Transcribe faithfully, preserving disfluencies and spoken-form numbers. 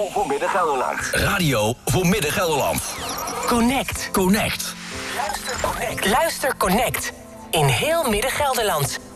voor Midden-Gelderland. Radio voor Midden-Gelderland. Connect. Connect. Luister Connect. Luister Connect. In heel Midden-Gelderland.